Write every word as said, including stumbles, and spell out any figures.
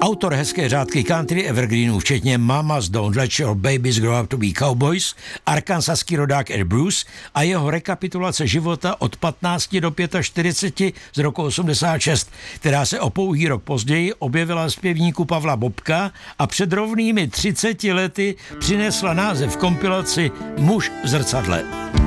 Autor hezké řádky country evergreenů, včetně Mamas Don't Let Your Babies Grow Up to Be Cowboys, arkansaský rodák Ed Bruce a jeho rekapitulace života od patnácti do čtyřiceti pěti z roku osmdesát šest, která se o pouhý rok později objevila v zpěvníku Pavla Bobka a před rovnými třiceti lety přinesla název kompilaci Muž v zrcadle.